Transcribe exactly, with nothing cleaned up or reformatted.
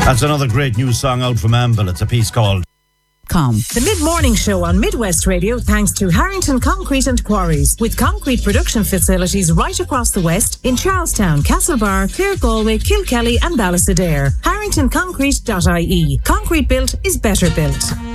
That's another great new song out from Anvil. It's a piece called Com. The mid-morning show on Midwest Radio thanks to Harrington Concrete and Quarries, with concrete production facilities right across the west in Charlestown, Castlebar, Clare, Galway, Kilkelly and Ballysadare. harrington concrete dot I E. Concrete built is better built.